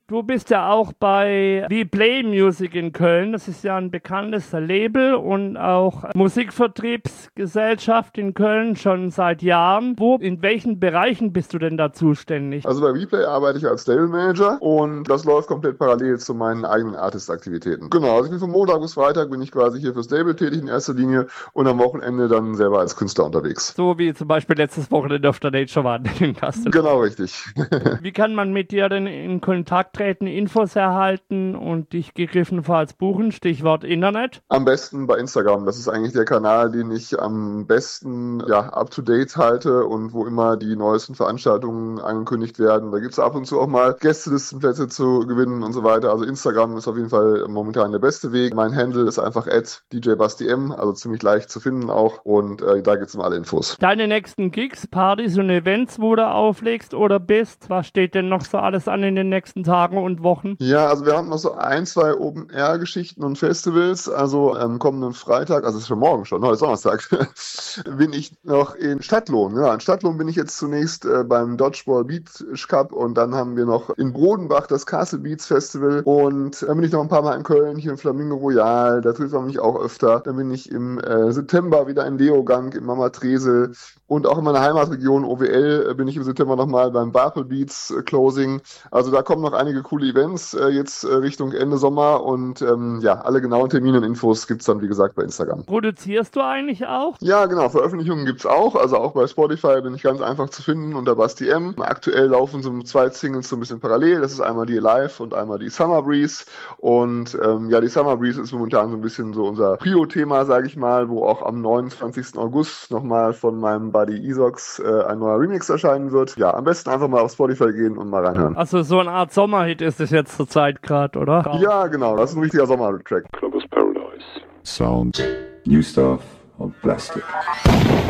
Du bist ja auch bei We Play Music in Köln. Das ist ja ein bekanntes Label und auch Musikvertriebsgesellschaft in Köln schon seit Jahren. In welchen Bereichen bist du denn da zuständig? Also bei WePlay arbeite ich als Label Manager und das läuft komplett parallel zu meinen eigenen Artist-Aktivitäten. Genau, also ich bin von Montag bis Freitag bin ich quasi hier fürs Label tätig in erster Linie und am Wochenende dann selber als Künstler unterwegs. So wie zum Beispiel letztes Wochenende auf der Nature One in Kassel. Genau, richtig. Wie kann man mit dir denn in Kontakt treten, Infos erhalten und dich gegebenenfalls buchen? Stichwort Internet. Am besten bei Instagram. Das ist eigentlich der Kanal, den ich am besten up-to-date halte und wo immer die neuesten Veranstaltungen angekündigt werden. Da gibt es ab und zu auch mal Gästelistenplätze zu gewinnen und so weiter. Also Instagram ist auf jeden Fall momentan der beste Weg. Mein Handle ist einfach @djbastym, also ziemlich leicht zu finden auch. Und da gibt es immer alle Infos. Deine nächsten Gigs, Partys und Events, wo du auflegst oder bist, was steht denn noch so alles an in den nächsten Tagen und Wochen? Ja, also wir haben noch so 2 Open-Air-Geschichten und Festivals. Also am kommenden Freitag, also es ist schon morgen schon, heute ist Donnerstag, bin ich noch in Stadtlohn. Ja, in Stadtlohn bin ich jetzt zunächst beim Dodgeball Beach Cup und dann haben wir noch in Brodenbach das Castle Beats Festival und dann bin ich noch ein paar Mal in Köln, hier im Flamingo Royal, da trifft man mich auch öfter. Dann bin ich im September wieder in Leogang, im Mama Tresel und auch in meiner Heimatregion OWL bin ich im September nochmal beim Barpel Beats Closing. Also da kommen noch einige coole Events jetzt Richtung Ende Sommer und alle genauen Termine und Infos gibt's dann wie gesagt bei Instagram. Produzierst du eigentlich auch? Ja, genau, Veröffentlichungen gibt's auch, also auch bei Spotify bin ich ganz einfach zu finden unter Basti M. Aktuell laufen so 2 Singles so ein bisschen parallel, das ist einmal die Alive und einmal die Summer Breeze und die Summer Breeze ist momentan so ein bisschen so unser Prio-Thema, sage ich mal, wo auch am 29. August nochmal von meinem Buddy Isox ein neuer Remix erscheinen wird. Ja, am besten einfach mal auf Spotify gehen und mal reinhören. Also so eine Art Sommerhit ist es jetzt zur Zeit gerade, oder? Ja, genau, das ist ein richtiger Sommertrack. Clubbers Paradise. Sound, new stuff on plastic.